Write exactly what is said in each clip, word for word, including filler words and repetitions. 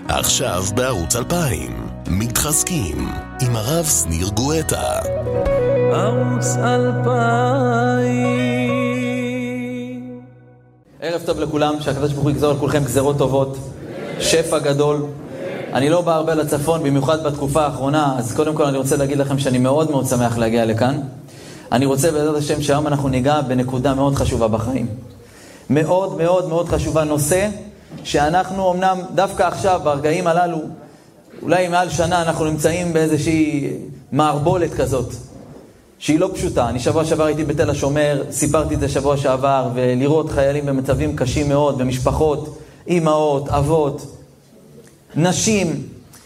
עכשיו בערוץ אלפיים, מתחזקים עם הרב שניר גואטה. ערוץ אלפיים. ערב טוב לכולם, שהקדוש ברוך הוא יגזור על כולכם גזרות טובות, שפע גדול. אני לא בא הרבה לצפון, במיוחד בתקופה האחרונה, אז קודם כל אני רוצה להגיד לכם שאני מאוד מאוד שמח להגיע לכאן. אני רוצה בעזרת השם שהיום אנחנו ניגע בנקודה מאוד חשובה בחיים. מאוד מאוד מאוד חשובה, נושא שאנחנו אמנם דווקא עכשיו ברגעים הללו, אולי מעל שנה אנחנו נמצאים באיזושהי מערבולת כזאת, שהיא לא פשוטה. אני שבוע שעבר הייתי בתל השומר, סיפרתי את זה שבוע שעבר, ולראות חיילים במצבים קשים מאוד, במשפחות, אמהות, אבות, נשים.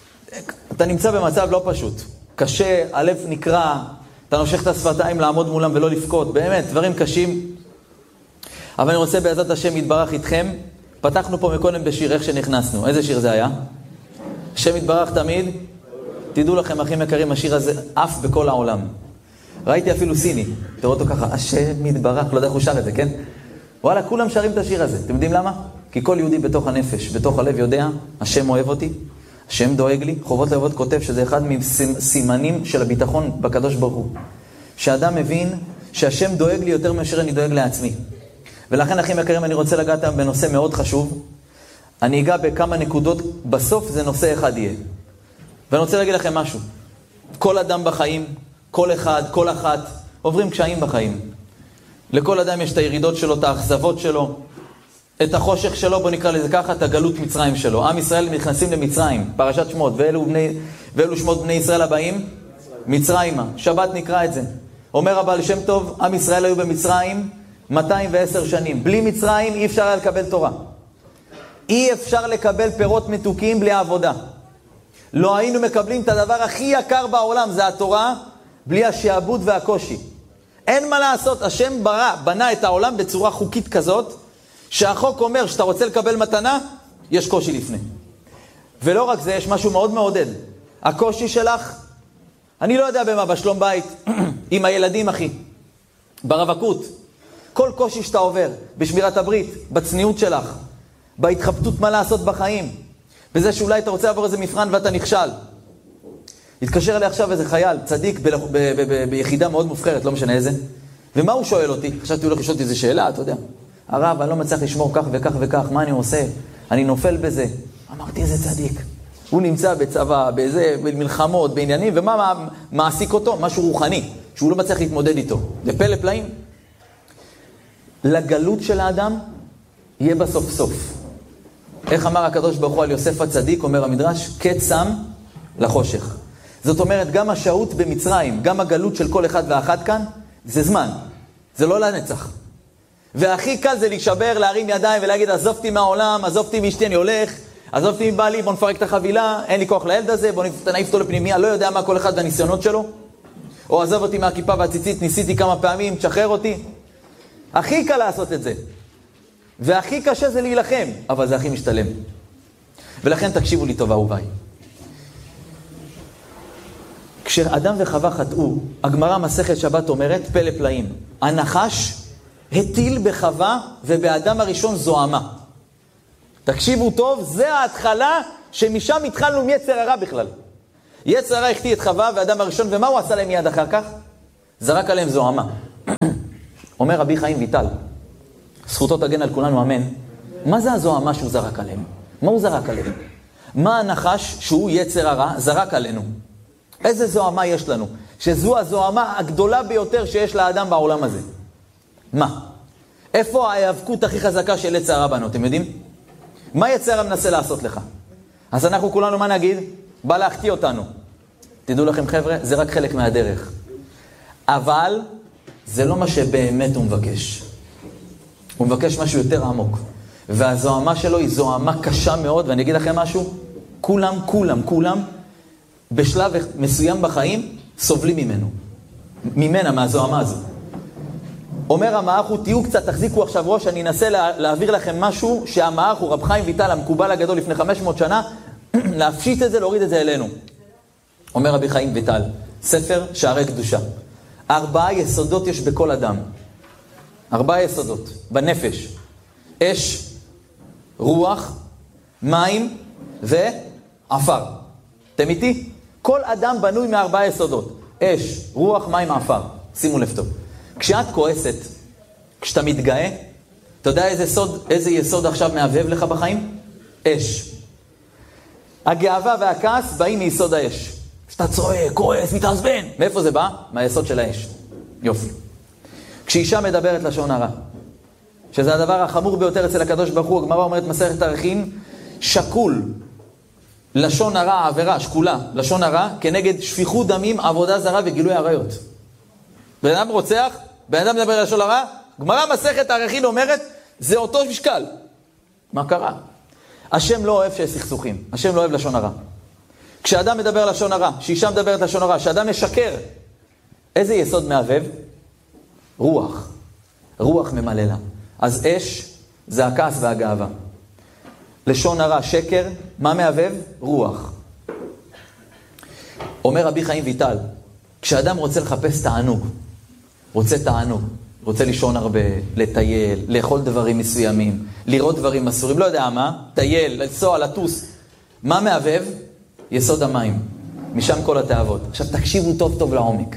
אתה נמצא במצב לא פשוט, קשה, הלב נקרע, אתה נושך את השפתיים לעמוד מולם ולא לפקוט, באמת, דברים קשים. אבל אני רוצה בעזרת השם יתברך איתכם. פתחנו פה מקודם בשיר איך שנכנסנו. איזה שיר זה היה? השם יתברך תמיד. תדעו לכם אחים יקרים, השיר הזה אף בכל העולם. ראיתי אפילו סיני, תראו אותו ככה, השם יתברך, לא יודע איך הוא שר את זה, כן? וואלה, כולם שרים את השיר הזה. אתם יודעים למה? כי כל יהודי בתוך הנפש, בתוך הלב יודע, השם אוהב אותי, השם דואג לי. חובות לבבות כותב שזה אחד מסימנים של הביטחון בקדוש ברוך הוא. שאדם מבין שהשם דואג לי יותר מאשר אני דואג לעצמי. ולכן אחים יקרים, אני רוצה לגעת בנושא מאוד חשוב. אני אגע בכמה נקודות, בסוף זה נושא אחד יהיה. ואני רוצה להגיד לכם משהו. כל אדם בחיים, כל אחד, כל אחת, עוברים קשיים בחיים. לכל אדם יש את הירידות שלו, את האכזבות שלו, את החושך שלו, בוא נקרא לזה ככה, את הגלות מצרים שלו. עם ישראל נכנסים למצרים, פרשת שמות, ואלו, בני, ואלו שמות בני ישראל הבאים, מצרימה. שבת נקרא את זה. אומר הבעל שם טוב, עם ישראל היו במצרים מאתיים ועשר שנים. בלי מצרים אי אפשר היה לקבל תורה. אי אפשר לקבל פירות מתוקים בלי עבודה. לא היינו מקבלים את הדבר הכי יקר בעולם, זה התורה, בלי השעבוד והקושי. אין מה לעשות, השם ברא, בנה את העולם בצורה חוקית כזאת, שהחוק אומר שאתה רוצה לקבל מתנה, יש קושי לפני. ולא רק זה, יש משהו מאוד מעודד. הקושי שלך, אני לא יודע במה, בשלום בית, עם הילדים אחי, ברווקות, כל קושי שאתה עובר, בשמירת הברית, בצניעות שלך, בהתחבטות מה לעשות בחיים, בזה שאולי אתה רוצה לעבור איזה מבחן ואתה נכשל. התקשר אליי עכשיו איזה חייל, צדיק, ב- ב- ב- ב- ביחידה מאוד מובחרת, לא משנה איזה. ומה הוא שואל אותי? חשבתי הוא הולך לשאול אותי איזה שאלה, אתה יודע. הרב, אני לא מצליח לשמור כך וכך וכך, מה אני עושה? אני נופל בזה. אמרתי, איזה צדיק. הוא נמצא בצבא, באיזה מלחמות, בעניינים, ומה מה, מעסיק אותו? משהו רוחני, שהוא לא מצליח להתמודד איתו. זה פלא פלאים. לגלות של האדם יהיה בסוף סוף. איך אמר הקדוש ברוך הוא על יוסף הצדיק, אומר המדרש, קץ שם לחושך. זאת אומרת, גם השהות במצרים, גם הגלות של כל אחד ואחת כאן, זה זמן. זה לא לנצח. והכי קל זה להישבר, להרים ידיים ולהגיד, עזובתי מהעולם, עזובתי מאשתי, אני הולך, עזובתי מבעלי, בוא נפרק את החבילה, אין לי כוח לילד הזה, בוא נעיף אותו לפנימיה, לא יודע מה כל אחד והניסיונות שלו. או עזוב אותי מהכיפה והציצית, ניסיתי כמה פעמים, תשחרר אותי. הכי קל לעשות את זה. והכי קשה זה להילחם, אבל זה הכי משתלם. ולכן תקשיבו לי טוב, אהוביי. כשאדם וחווה חטאו, הגמרא מסכת שבת אומרת, פלא פלאים. הנחש הטיל בחווה ובאדם הראשון זוהמה. תקשיבו טוב, זה ההתחלה שמשם התחלנו מיצר הרע בכלל. יצר הרע החטיא את חווה ואדם הראשון, ומה הוא עשה להם מיד אחר כך? זרק עליהם זוהמה. אומר רבי חיים ויטל, זכותו תגן על כולנו, אמן. מה זה הזוהמה שהוא זרק עליהם? מה הוא זרק עליהם? מה הנחש שהוא יצר הרע זרק עלינו? איזה זוהמה יש לנו? שזו הזוהמה הגדולה ביותר שיש לאדם בעולם הזה. מה? איפה ההיאבקות הכי חזקה של יצר הרע בנו? אתם יודעים? מה יצר הרע מנסה לעשות לך? אז אנחנו כולנו מה נגיד? בא להחטיא אותנו. תדעו לכם חבר'ה, זה רק חלק מהדרך. אבל זה לא מה שבאמת הוא מבקש. הוא מבקש משהו יותר עמוק. והזוהמה שלו היא זוהמה קשה מאוד, ואני אגיד לכם משהו, כולם, כולם, כולם, בשלב מסוים בחיים, סובלים ממנו. ממנה, מהזוהמה הזו. אומר המערך הוא, תהיו קצת, תחזיקו עכשיו ראש, אני אנסה לה, להעביר לכם משהו, שהמערך הוא רב חיים ויטל, המקובל הגדול לפני חמש מאות שנה, להפשיט את זה, להוריד את זה אלינו. אומר רבי חיים ויטל, ספר שערי קדושה. ארבעה יסודות יש בכל אדם. ארבעה יסודות, בנפש. אש, רוח, מים עפר. אתם איתי? כל אדם בנוי מארבעה יסודות. אש, רוח, מים, עפר. שימו לב טוב. כשאת כועסת, כשאתה מתגאה, אתה יודע איזה, סוד, איזה יסוד עכשיו מהבהב לך בחיים? אש. הגאווה והכעס באים מיסוד האש. כשאתה צועק, כועס, מתעצבן. מאיפה זה בא? מהיסוד של האש. יופי. כשאישה מדברת לשון הרע, שזה הדבר החמור ביותר אצל הקדוש ברוך הוא, הגמרא אומרת מסכת ערכים, שקול לשון הרע, עבירה, שקולה, לשון הרע, כנגד שפיכות דמים, עבודה זרה וגילוי עריות. בן אדם רוצח, בן אדם מדבר לשון הרע, גמרא מסכת ערכים אומרת, זה אותו משקל. מה קרה? השם לא אוהב שיש סכסוכים, השם לא אוהב לשון הרע. כשאדם מדבר לשון הרע, שאישה מדברת לשון הרע, כשאדם משקר, איזה יסוד מהבהב? רוח. רוח ממלא לה. אז אש זה הכעס והגאווה. לשון הרע, שקר, מה מהבהב? רוח. אומר רבי חיים ויטל, כשאדם רוצה לחפש תענוג, רוצה תענוג, רוצה לישון הרבה, לטייל, לאכול דברים מסוימים, לראות דברים אסורים, לא יודע מה, טייל, לנסוע, לטוס, מה מהבהב? יסוד המים. משם כל התאוות. עכשיו תקשיבו טוב טוב לעומק.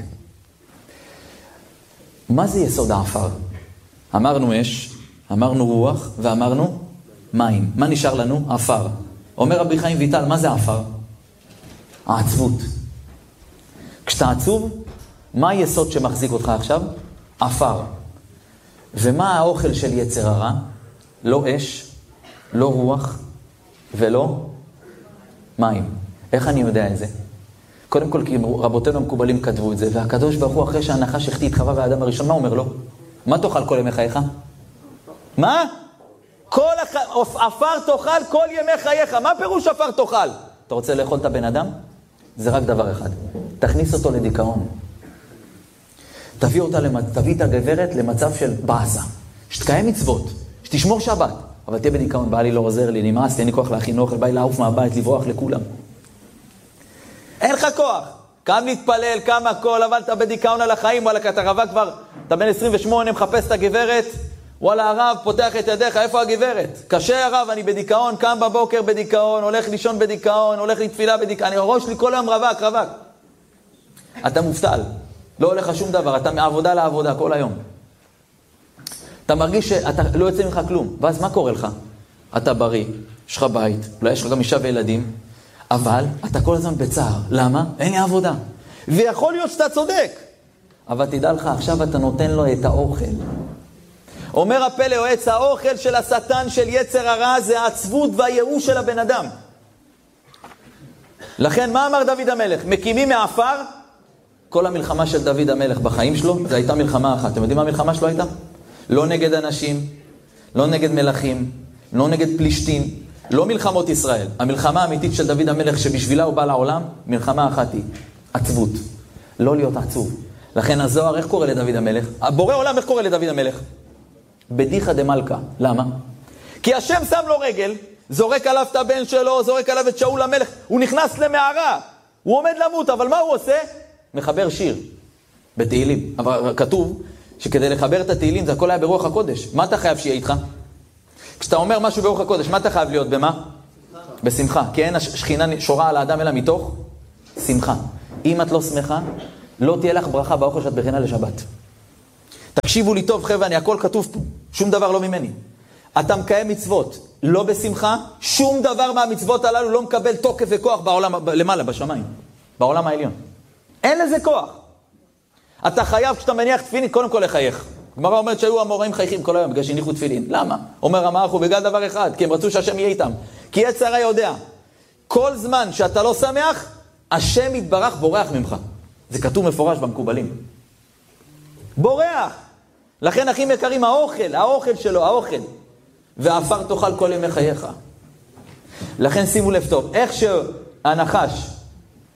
מה זה יסוד העפר? אמרנו אש, אמרנו רוח ואמרנו מים. מה נשאר לנו? עפר. אומר רבי חיים ויטל, מה זה עפר? העצבות. כשאתה עצוב, מה היסוד שמחזיק אותך עכשיו? עפר. ומה האוכל של יצר הרע? לא אש, לא רוח ולא מים. איך אני יודע את זה? קודם כל, כי רבותינו המקובלים כתבו את זה, והקדוש ברוך הוא אחרי שהנחש החטיא את חווה והאדם הראשון, מה אומר לו? מה תאכל כל ימי חייך? מה? כל הח... עפר תאכל כל ימי חייך. מה פירוש עפר תאכל? אתה רוצה לאכול את הבן אדם? זה רק דבר אחד. תכניס אותו לדיכאון. תביא אותה, למצ... תביא את הגברת למצב של בעזה. שתקיים מצוות, שתשמור שבת. אבל תהיה בדיכאון, בא לי לא עוזר לי, נמאס, תהיה לי כוח להכין אוכל, בא לי לעוף מהבית, לברוח לכולם. אין לך כוח. קם להתפלל, קם הכל, אבל אתה בדיכאון על החיים, וואלה, אתה רבה כבר, אתה בן עשרים ושמונה, מחפש את הגברת, וואלה, הרב, פותח את ידיך, איפה הגברת? קשה הרב, אני בדיכאון, קם בבוקר בדיכאון, הולך לישון בדיכאון, הולך לתפילה בדיכאון, אני ראש לי כל היום רווק, רווק. אתה מובטל, לא הולך לך שום דבר, אתה מעבודה לעבודה כל היום. אתה מרגיש שאתה לא יוצא ממך כלום, ואז מה קורה לך? אתה בריא, יש לך בית, אולי יש לך גם אישה וילדים, אבל אתה כל הזמן בצער. למה? אין לי עבודה. ויכול להיות שאתה צודק. אבל תדע לך, עכשיו אתה נותן לו את האוכל. אומר הפלא יועץ, האוכל של השטן של יצר הרע זה העצבות והייאוש של הבן אדם. לכן מה אמר דוד המלך? מקימים מעפר. כל המלחמה של דוד המלך בחיים שלו, זה הייתה מלחמה אחת. אתם יודעים מה המלחמה שלו הייתה? לא נגד אנשים, לא נגד מלכים, לא נגד פלישתים, לא מלחמות ישראל. המלחמה האמיתית של דוד המלך שבשבילה הוא בא לעולם, מלחמה אחת היא עצבות. לא להיות עצוב. לכן הזוהר, איך קורא לדוד המלך? הבורא עולם, איך קורא לדוד המלך? בדיחה דמלכה. למה? כי השם שם לו רגל, זורק עליו את הבן שלו, זורק עליו את שאול המלך, הוא נכנס למערה, הוא עומד למות, אבל מה הוא עושה? מחבר שיר בתהילים. אבל כתוב שכדי לחבר את התהילים זה הכל היה ברוח הקודש. מה אתה חייב שיהיה איתך? כשאתה אומר משהו ברוח הקודש, מה אתה חייב להיות? במה? בשמחה. כי אין השכינה שורה על האדם אלא מתוך שמחה. אם את לא שמחה, לא תהיה לך ברכה באוכל שאת בכינה לשבת. תקשיבו לי טוב חבר'ה, אני הכל כתוב פה. שום דבר לא ממני. אתה מקיים מצוות, לא בשמחה, שום דבר מהמצוות הללו לא מקבל תוקף וכוח בעולם, למעלה, בשמיים. בעולם העליון. אין לזה כוח. אתה חייב, כשאתה מניח תפילין, קודם כל לחייך. גמרא אומרת שהיו המוראים חייכים כל היום, בגלל שהניחו תפילין. למה? אומר המערך הוא בגלל דבר אחד, כי הם רצו שהשם יהיה איתם. כי יצר הרע יודע, כל זמן שאתה לא שמח, השם יתברך בורח ממך. זה כתוב מפורש במקובלים. בורח. לכן אחים יקרים, האוכל, האוכל שלו, האוכל. ועפר תאכל כל ימי חייך. לכן שימו לב טוב, איך שהנחש